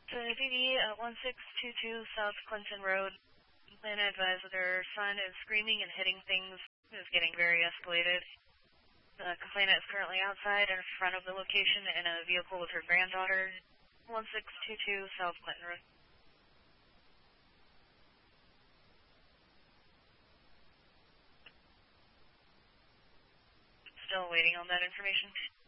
So VD 1622 South Clinton Road. Complainant advised that her son is screaming and hitting things. It is getting very escalated. The complainant is currently outside in front of the location in a vehicle with her granddaughter. 1622 South Clinton Road. Still waiting on that information.